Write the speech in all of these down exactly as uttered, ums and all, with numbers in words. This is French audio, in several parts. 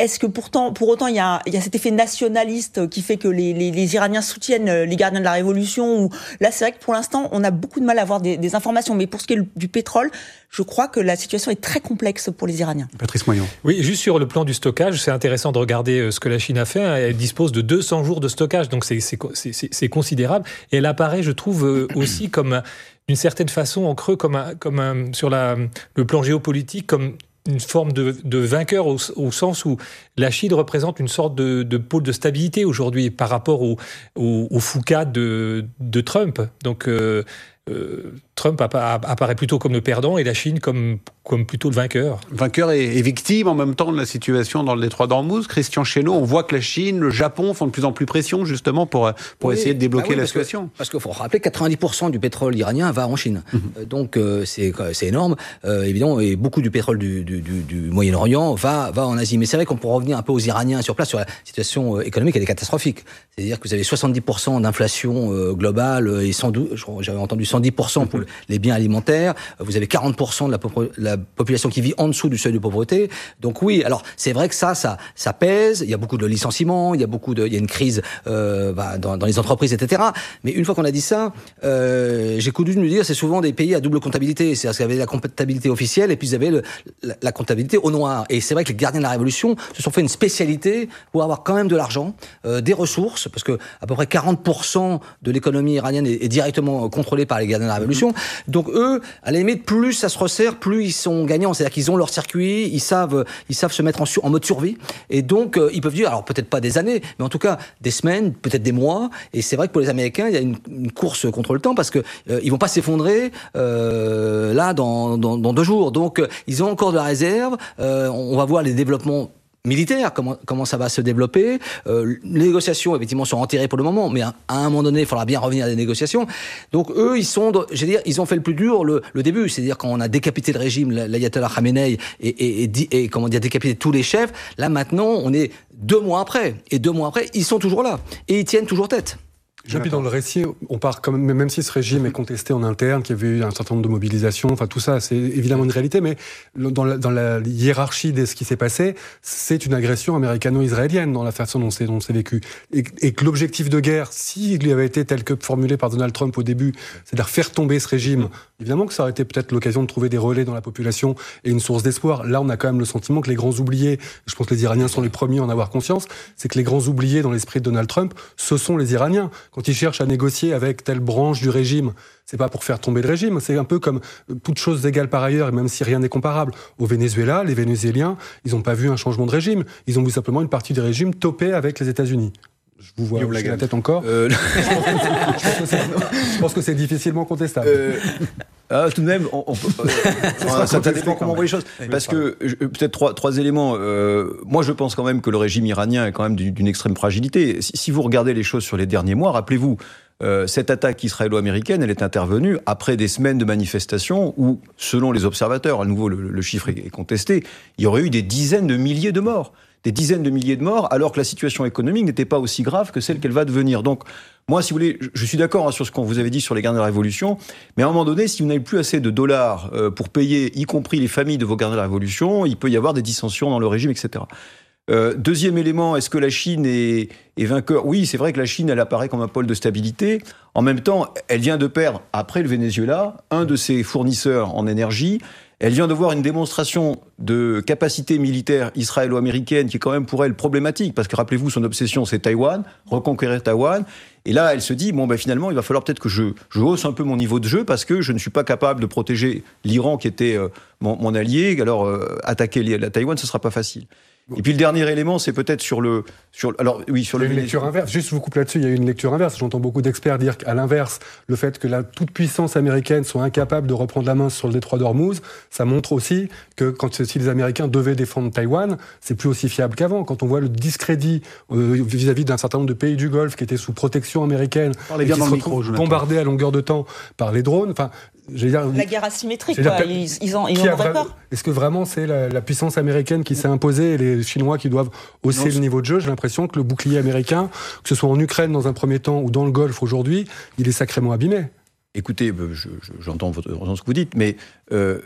est-ce que pourtant, pour autant, il y a, il y a cet effet nationaliste qui fait que les, les, les Iraniens soutiennent les gardiens de la révolution? Ou là, c'est vrai que pour l'instant, on a beaucoup de mal à avoir des, des informations. Mais pour ce qui est du pétrole, je crois que la situation est très complexe pour les Iraniens. Patrice Moyon. Oui, juste sur le plan du stockage, c'est intéressant de regarder ce que la Chine a fait. Elle dispose de deux cents jours de stockage, donc c'est, c'est, c'est, c'est considérable. Et elle apparaît, je trouve, aussi comme, d'une certaine façon, en creux, comme, un, comme un, sur la, le plan géopolitique, comme une forme de, de vainqueur au, au sens où la Chine représente une sorte de, de pôle de stabilité aujourd'hui par rapport au, au, au Foucault de, de Trump. Donc euh, euh, Trump apparaît plutôt comme le perdant et la Chine comme, comme plutôt le vainqueur. Vainqueur et, et victime en même temps de la situation dans le détroit d'Ormuz. Christian Chesneau, on voit que la Chine, le Japon font de plus en plus pression justement pour, pour oui, essayer de débloquer bah oui, la parce situation. Que, parce qu'il faut rappeler que quatre-vingt-dix pour cent du pétrole iranien va en Chine. Mm-hmm. Donc euh, c'est, c'est énorme. Euh, évidemment, et beaucoup du pétrole du, du, du, du Moyen-Orient va, va en Asie. Mais c'est vrai qu'on pourrait revenir un peu aux Iraniens sur place, sur la situation économique, elle est catastrophique. C'est-à-dire que vous avez soixante-dix pour cent d'inflation euh, globale et cent douze, j'avais entendu cent dix pour cent pour les biens alimentaires. Vous avez quarante pour cent de la, pop- la population qui vit en dessous du seuil de pauvreté. Donc oui, alors c'est vrai que ça, ça, ça pèse. Il y a beaucoup de licenciements, il y a beaucoup de, il y a une crise euh, bah, dans, dans les entreprises, et cetera. Mais une fois qu'on a dit ça, euh, j'ai coutume de me dire, c'est souvent des pays à double comptabilité. C'est-à-dire qu'il y avait la comptabilité officielle et puis vous avez le, la, la comptabilité au noir. Et c'est vrai que les gardiens de la révolution se sont fait une spécialité pour avoir quand même de l'argent, euh, des ressources, parce que à peu près quarante pour cent de l'économie iranienne est, est directement contrôlée par les gardiens de la révolution. Donc eux, à la limite, plus ça se resserre, plus ils sont gagnants. C'est-à-dire qu'ils ont leur circuit, ils savent, ils savent se mettre en, sur, en mode survie. Et donc, euh, ils peuvent dire, alors peut-être pas des années, mais en tout cas des semaines, peut-être des mois. Et c'est vrai que pour les Américains, il y a une, une course contre le temps parce que euh, ils vont pas s'effondrer euh, là dans, dans, dans deux jours. Donc, euh, ils ont encore de la réserve. Euh, on va voir les développements militaire, comment, comment ça va se développer. Euh, les négociations, effectivement, sont enterrées pour le moment, mais à, à un moment donné, il faudra bien revenir à des négociations. Donc, eux, ils sont, je veux dire, ils ont fait le plus dur, le, le début. C'est-à-dire, quand on a décapité le régime, l'ayatollah Khamenei, et, et, et, et, et comment dire, décapité tous les chefs, là, maintenant, on est deux mois après. Et deux mois après, ils sont toujours là. Et ils tiennent toujours tête. Et puis dans le récit, on part quand même, même si ce régime est contesté en interne, qu'il y avait eu un certain nombre de mobilisations, enfin tout ça, c'est évidemment une réalité, mais dans la, dans la hiérarchie de ce qui s'est passé, c'est une agression américano-israélienne dans la façon dont c'est, dont c'est vécu. Et, et que l'objectif de guerre, s'il lui avait été tel que formulé par Donald Trump au début, c'est-à-dire faire tomber ce régime, évidemment que ça aurait été peut-être l'occasion de trouver des relais dans la population et une source d'espoir. Là, on a quand même le sentiment que les grands oubliés, je pense que les Iraniens sont les premiers à en avoir conscience, c'est que les grands oubliés dans l'esprit de Donald Trump, ce sont les Iraniens. Quand ils cherchent à négocier avec telle branche du régime, c'est pas pour faire tomber le régime, c'est un peu comme toutes choses égales par ailleurs, et même si rien n'est comparable. Au Venezuela, les Vénézuéliens, ils n'ont pas vu un changement de régime, ils ont vu simplement une partie du régime toper avec les États-Unis. Je vous vois hocher la tête encore. Euh... je, pense que je, pense que c'est, je pense que c'est difficilement contestable. Euh... Ah, tout de même, on, on, euh, ça dépend comment on voit les choses. Parce que, peut-être trois, trois éléments. Euh, moi, je pense quand même que le régime iranien est quand même d'une, d'une extrême fragilité. Si, si vous regardez les choses sur les derniers mois, rappelez-vous, euh, cette attaque israélo-américaine, elle est intervenue après des semaines de manifestations où, selon les observateurs, à nouveau, le, le chiffre est contesté, il y aurait eu des dizaines de milliers de morts. Des dizaines de milliers de morts, alors que la situation économique n'était pas aussi grave que celle qu'elle va devenir. Donc, moi, si vous voulez, je suis d'accord hein, sur ce qu'on vous avait dit sur les gardiens de la Révolution, mais à un moment donné, si vous n'avez plus assez de dollars euh, pour payer, y compris les familles de vos gardiens de la Révolution, il peut y avoir des dissensions dans le régime, et cetera. Euh, deuxième élément, est-ce que la Chine est, est vainqueur ? Oui, c'est vrai que la Chine, elle apparaît comme un pôle de stabilité. En même temps, elle vient de perdre, après le Venezuela, un de ses fournisseurs en énergie. Elle vient de voir une démonstration de capacité militaire israélo-américaine qui est quand même pour elle problématique, parce que rappelez-vous, son obsession c'est Taïwan, reconquérir Taïwan, et là elle se dit, bon ben finalement il va falloir peut-être que je, je hausse un peu mon niveau de jeu, parce que je ne suis pas capable de protéger l'Iran qui était euh, mon, mon allié, alors euh, attaquer la Taïwan ce ne sera pas facile. Et puis le dernier élément, c'est peut-être sur le... Sur, alors, oui, sur il y a le une lecture inverse. Juste, je vous coupe là-dessus, il y a une lecture inverse. J'entends beaucoup d'experts dire qu'à l'inverse, le fait que la toute-puissance américaine soit incapable de reprendre la main sur le détroit d'Ormuz, ça montre aussi que quand si les Américains devaient défendre Taïwan, c'est plus aussi fiable qu'avant. Quand on voit le discrédit euh, vis-à-vis d'un certain nombre de pays du Golfe qui étaient sous protection américaine et qui se retrouvent bombardés à longueur de temps par les drones, enfin... Dire, la guerre asymétrique, quoi. Dire, ils, ils en, ils en auraient peur. Est-ce que vraiment c'est la, la puissance américaine qui s'est imposée et les Chinois qui doivent hausser non, le niveau de jeu ? J'ai l'impression que le bouclier américain, que ce soit en Ukraine dans un premier temps ou dans le Golfe aujourd'hui, il est sacrément abîmé. Écoutez, je, je, j'entends, votre, j'entends ce que vous dites, mais euh,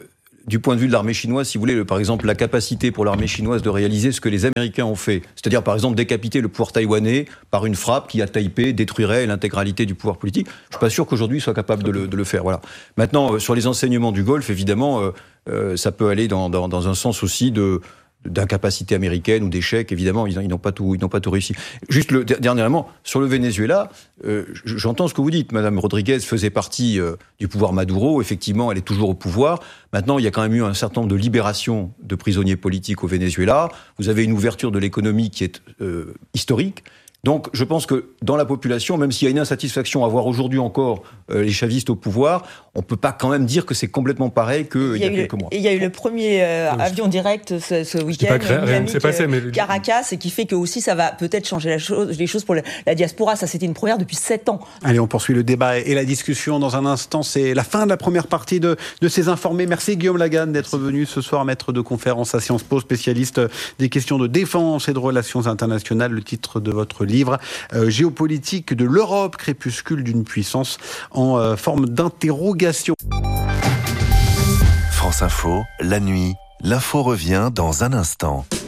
du point de vue de l'armée chinoise, si vous voulez, le, par exemple, la capacité pour l'armée chinoise de réaliser ce que les Américains ont fait, c'est-à-dire par exemple décapiter le pouvoir taïwanais par une frappe qui à Taipei détruirait l'intégralité du pouvoir politique, je suis pas sûr qu'aujourd'hui ils soient capables de le, de le faire. Voilà. Maintenant, euh, sur les enseignements du Golfe, évidemment, euh, euh, ça peut aller dans, dans, dans un sens aussi de d'incapacité américaine ou d'échec, évidemment, ils, ils n'ont pas tout, ils n'ont pas tout réussi. Juste le, dernièrement, sur le Venezuela, euh, j'entends ce que vous dites. Madame Rodriguez faisait partie euh, du pouvoir Maduro. Effectivement, elle est toujours au pouvoir. Maintenant, il y a quand même eu un certain nombre de libérations de prisonniers politiques au Venezuela. Vous avez une ouverture de l'économie qui est euh, historique. Donc, je pense que dans la population, même s'il y a une insatisfaction à voir aujourd'hui encore euh, les chavistes au pouvoir, on peut pas quand même dire que c'est complètement pareil qu'il y a, y a quelques le, mois. Et il y a eu le premier euh, oui. avion direct ce, ce week-end, Miami, passé, mais... Caracas, et qui fait que aussi ça va peut-être changer la chose, les choses pour la, la diaspora. Ça, c'était une première depuis sept ans. Allez, on poursuit le débat et la discussion dans un instant. C'est la fin de la première partie de, de ces informés. Merci Guillaume Laganne d'être venu ce soir, maître de conférence à Sciences Po, spécialiste des questions de défense et de relations internationales. Le titre de votre livre, euh, Géopolitique de l'Europe, crépuscule d'une puissance, en euh, forme d'interrogation. France Info, la nuit, l'info revient dans un instant.